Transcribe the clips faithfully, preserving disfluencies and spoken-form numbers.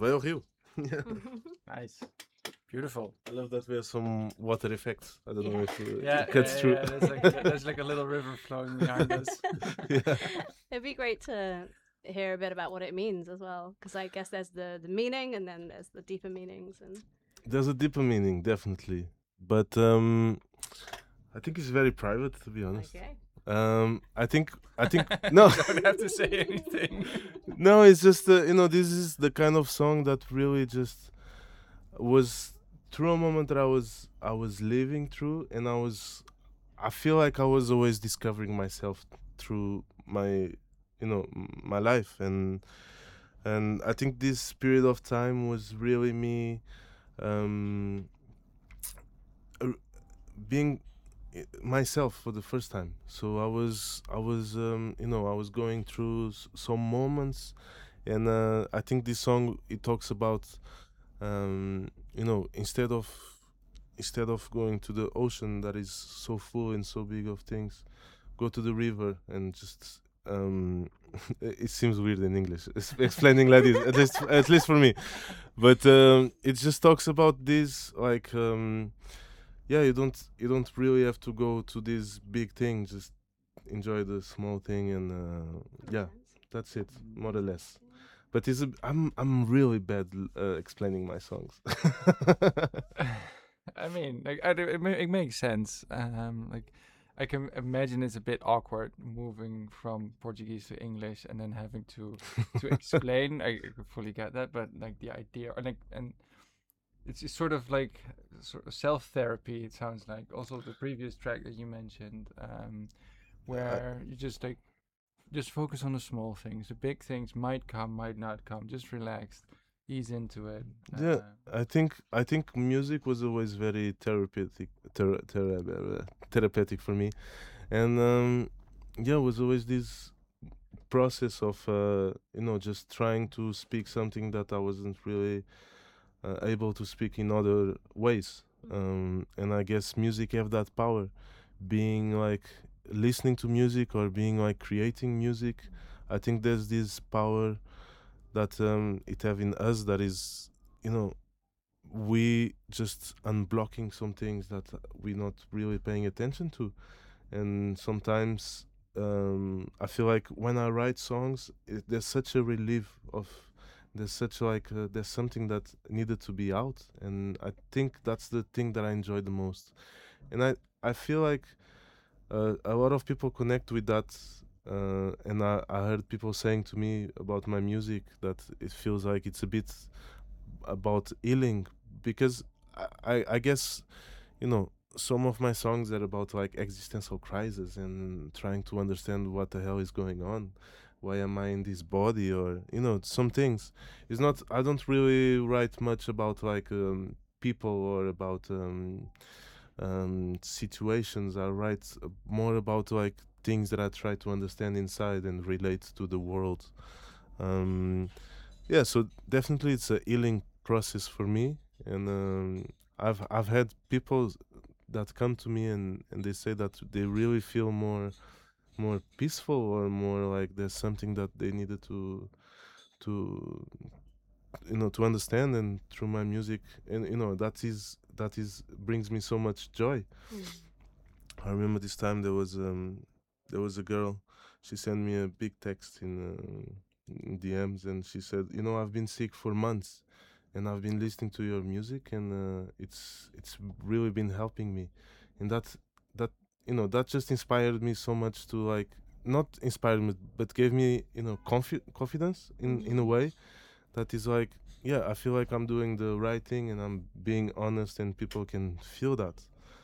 Vai ao rio. Nice. Beautiful. I love that we have some water effects. I don't know Yeah. if uh, Yeah, it cuts yeah, through. yeah. There's like there's like a little river flowing behind us. Yeah. It'd be great to hear a bit about what it means as well, because I guess there's the the meaning, and then there's the deeper meanings. And There's a deeper meaning, definitely. But um, I think it's very private, to be honest. okay, Um, I think, I think, no, You don't have to say anything. no, it's just, uh, you know, this is the kind of song that really just was through a moment that I was, I was living through, and I was, I feel like I was always discovering myself through my, you know, m- my life, and and I think this period of time was really me, um, r- being i- myself for the first time. So I was, I was, um, you know, I was going through s- some moments, and uh, I think this song it talks about, um, you know, instead of instead of going to the ocean that is so full and so big of things, go to the river and just. Um, it it seems weird in English es- explaining like this, at least at least for me, but um, it just talks about this like. Um, yeah, you don't you don't really have to go to this big thing, just enjoy the small thing, and uh, yeah, that's it, more or less. But it's a, i'm i'm really bad l- uh, explaining my songs. I mean, like, I, do- it, ma- it makes sense. Um, like, I can imagine it's a bit awkward moving from Portuguese to English and then having to to explain. I, I could fully get that, but like the idea, or like, and it's, it's sort of like sort of self therapy. It sounds like also the previous track that you mentioned, um, where you just like just focus on the small things. The big things might come, might not come. Just relax, ease into it. Yeah, Uh, i think i think music was always very therapeutic, thera- thera- uh, therapeutic for me, and um yeah, it was always this process of uh you know, just trying to speak something that I wasn't really uh, able to speak in other ways. Um, and I guess music have that power, being like listening to music or being like creating music. I think there's this power that um, it have in us that is, you know, we just unblocking some things that we're not really paying attention to. And sometimes um, I feel like when I write songs, it, there's such a relief of, there's such like uh, there's something that needed to be out, and I think that's the thing that I enjoy the most. And I I feel like uh, a lot of people connect with that. Uh, and I, I heard people saying to me about my music that it feels like it's a bit about healing, because I, I, I guess, you know, some of my songs are about like existential crisis and trying to understand what the hell is going on, why am I in this body, or you know, some things. It's not, I don't really write much about like um, people or about um, um, situations. I write uh, more about like things that I try to understand inside and relate to the world. um, yeah, so definitely it's a healing process for me, and um, I've I've had people that come to me and, and they say that they really feel more more peaceful, or more like there's something that they needed to to you know, to understand, and through my music, and you know, that is that is brings me so much joy. Mm. I remember this time there was um there was a girl. She sent me a big text in, uh, in D Ms, and she said, "You know, I've been sick for months, and I've been listening to your music, and uh, it's it's really been helping me." And that that you know, that just inspired me so much to like, not inspired me, but gave me, you know, confi- confidence in in a Mhm. way that is like, yeah, I feel like I'm doing the right thing and I'm being honest, and people can feel that.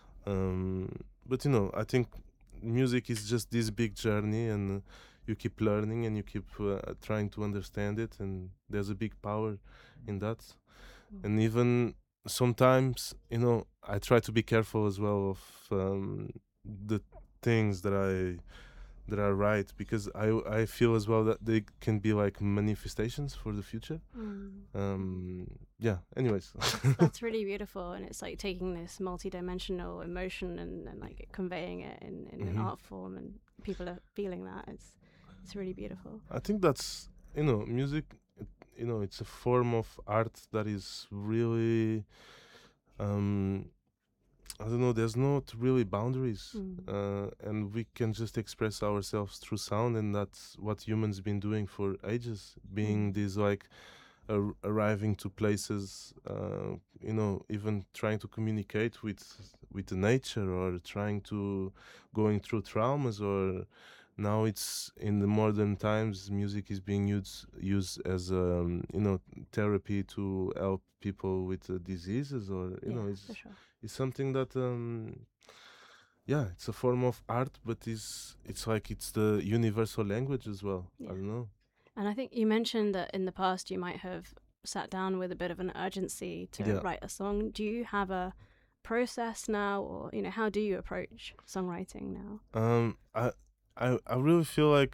um, but you know, I think music is just this big journey, and uh, you keep learning and you keep uh, trying to understand it, and there's a big power in that. And even sometimes, you know, I try to be careful as well of um, the things that I that I write, because I I feel as well that they can be like manifestations for the future. Mm. Um, yeah. Anyways. That's really beautiful, and it's like taking this multi-dimensional emotion and, and like conveying it in, in an Mhm. art form, and people are feeling that. It's it's really beautiful. I think that's, you know, music. you know, it's a form of art that is really, um, I don't know. There's not really boundaries, Mm. uh, and we can just express ourselves through sound, and that's what humans been doing for ages. Being Mm. these like ar- arriving to places, uh, you know, even trying to communicate with with the nature, or trying to going through traumas, or now it's in the modern times, music is being used used as um, you know, therapy to help people with uh, diseases, or you Yeah, know, for it's sure. it's something that um, yeah, it's a form of art, but is it's like it's the universal language as well. I Yeah. don't know. And I think you mentioned that in the past you might have sat down with a bit of an urgency to Yeah. write a song. Do you have a process now, or you know, how do you approach songwriting now? Um, I, I, I really feel like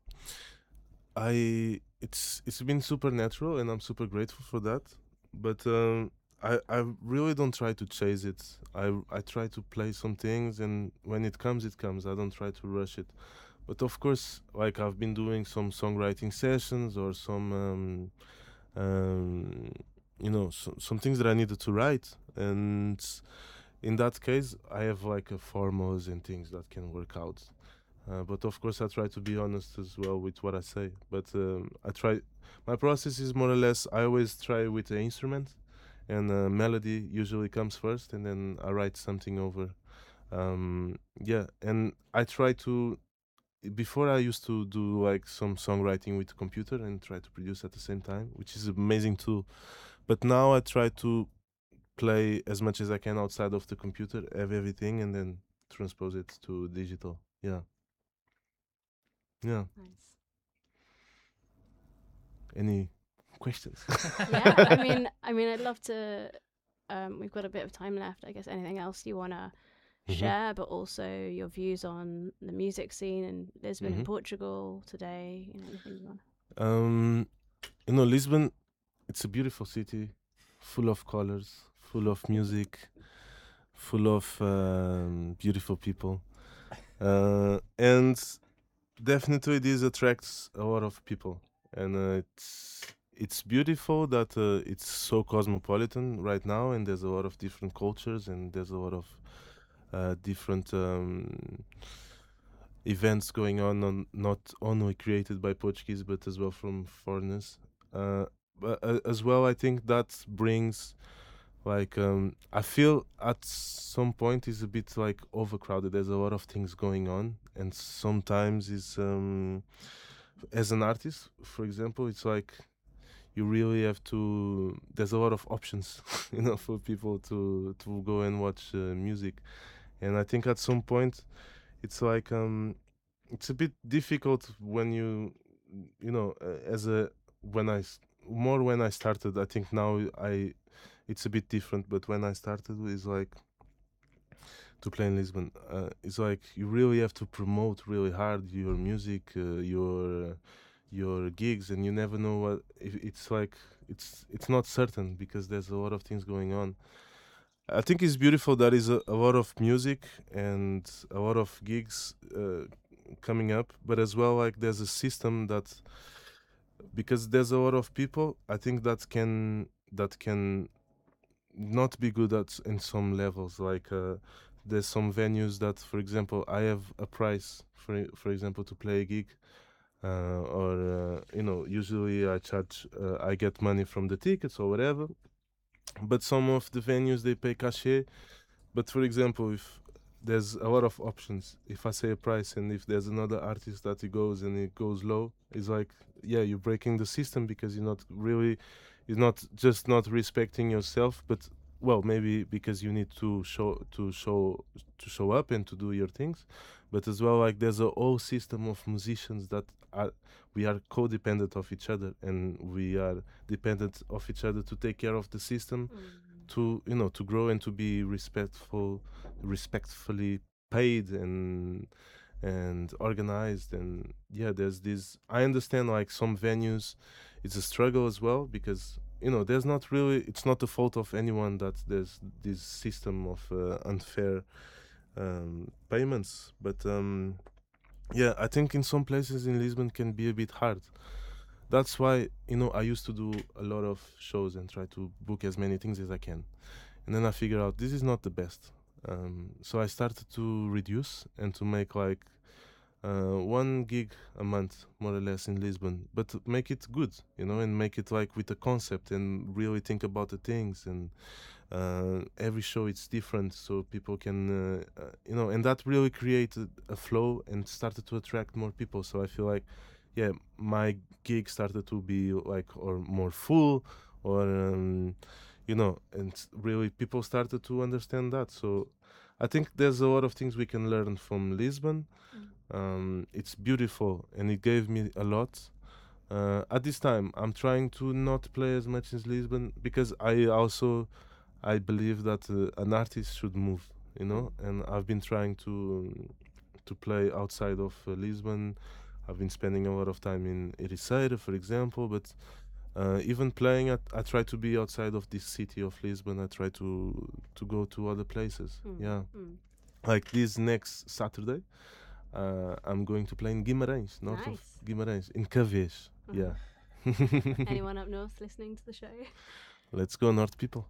I it's it's been super natural, and I'm super grateful for that. But um, I I really don't try to chase it. I I try to play some things, and when it comes, it comes. I don't try to rush it. But of course, like I've been doing some songwriting sessions, or some um, um, you know, so, some things that I needed to write, and in that case, I have like a formulas and things that can work out. Uh, but of course, I try to be honest as well with what I say. But um, I try. My process is more or less. I always try with the instrument, and uh, melody usually comes first, and then I write something over. Um, yeah, and I try to. Before I used to do like some songwriting with the computer and try to produce at the same time, which is an amazing tool. But now I try to play as much as I can outside of the computer, have everything, and then transpose it to digital. Yeah, yeah. Nice. Any questions? Yeah, I mean, I mean, I'd love to. Um, we've got a bit of time left. I guess anything else you want to Mhm, share, but also your views on the music scene in Lisbon and mhm. Portugal today. You know, anything you want. Um, you know, Lisbon, it's a beautiful city, full of colors, full of music, full of um, beautiful people. Uh, and definitely this attracts a lot of people. And uh, it's it's beautiful that uh, it's so cosmopolitan right now, and there's a lot of different cultures, and there's a lot of uh, different um, events going on, on, not only created by Portuguese but as well from foreigners. Uh, but uh, as well, I think that brings like um, I feel at some point is a bit like overcrowded. There's a lot of things going on, and sometimes it's um, as an artist, for example, it's like you really have to. There's a lot of options, you know, for people to to go and watch uh, music, and I think at some point it's like um it's a bit difficult when you you know uh, as a when I s- more when I started. I think now I it's a bit different, but when I started it's like to play in Lisbon, uh, it's like you really have to promote really hard your music, uh, your your gigs, and you never know what if it's like. It's it's not certain because there's a lot of things going on. I think it's beautiful that is a, a lot of music and a lot of gigs uh, coming up, but as well like there's a system that because there's a lot of people. I think that can that can not be good at in some levels. Like uh, there's some venues that, for example, I have a price for e- for example to play a gig, uh, or uh, you know usually I charge uh, I get money from the tickets or whatever. But some of the venues they pay cachet. But for example, if there's a lot of options, if I say a price and if there's another artist that it goes and it goes low, it's like, yeah, you're breaking the system because you're not really, you're not just not respecting yourself, but well, maybe because you need to show to show to show up and to do your things, but as well like there's a whole system of musicians that are we are codependent of each other, and we are dependent of each other to take care of the system, to you know to grow and to be respectful respectfully paid and and organized. And yeah, there's this. I understand like some venues it's a struggle as well because you know there's not really it's not the fault of anyone that there's this system of uh, unfair um, payments. But um, yeah, I think in some places in Lisbon can be a bit hard. that's why, you know, I used to do a lot of shows and try to book as many things as I can. And then I figured out this is not the best. Um, so I started to reduce and to make like uh, one gig a month, more or less, in Lisbon, but to make it good, you know, and make it like with a concept and really think about the things. And uh, every show it's different, so people can, uh, uh, you know, and that really created a flow and started to attract more people. So I feel like, yeah, my gig started to be like or more full, or um, you know, and really people started to understand that. So I think there's a lot of things we can learn from Lisbon. Mm. Um, it's beautiful and it gave me a lot. Uh, at this time, I'm trying to not play as much as Lisbon because I also I believe that uh, an artist should move, you know, and I've been trying to um, to play outside of uh, Lisbon. I've been spending a lot of time in Ericeira, for example, but uh, even playing, at, I try to be outside of this city of Lisbon. I try to to go to other places. Mm. Yeah, Mm. like this next Saturday, uh, I'm going to play in Guimarães, north of Nice. Guimarães, in Cavés. Mhm. Yeah. Anyone up north listening to the show? Let's go, North people.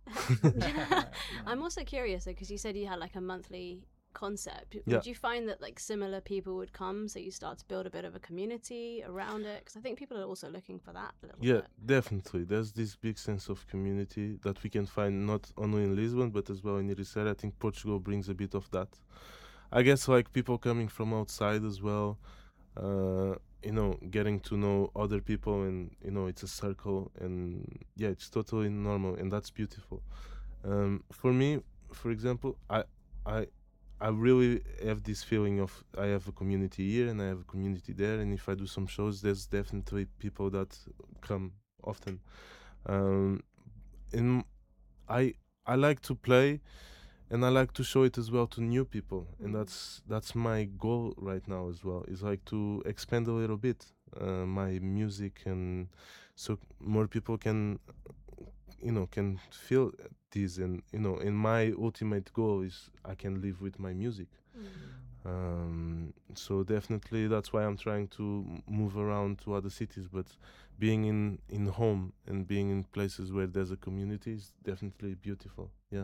I'm also curious because you said you had like a monthly concept. Yeah. Would you find that like similar people would come, so you start to build a bit of a community around it? Because I think people are also looking for that a little Yeah, bit. definitely. There's this big sense of community that we can find not only in Lisbon but as well in Ericeira. I think Portugal brings a bit of that. I guess like people coming from outside as well, uh, you know, getting to know other people, and you know, it's a circle, and yeah, it's totally normal, and that's beautiful. Um, for me, for example, I, I, I really have this feeling of I have a community here and I have a community there, and if I do some shows, there's definitely people that come often. Um, in I I like to play, and I like to show it as well to new people, and Mm. that's that's my goal right now as well. Is like to expand a little bit uh, my music, and so more people can, you know, can feel this, and you know, and my ultimate goal is I can live with my music. Mm. Um, so definitely that's why I'm trying to m- move around to other cities, but being in in home and being in places where there's a community is definitely beautiful. Yeah.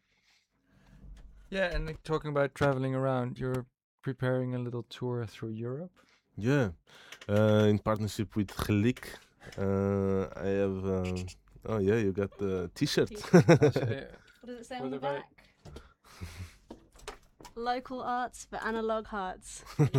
Yeah, and like, talking about traveling around, you're preparing a little tour through Europe. Yeah, uh, in partnership with Gelik, uh, I have. Um, oh yeah, you got the T-shirt. T-shirt. Uh, What does it say What on the about- back? Local arts for analog hearts.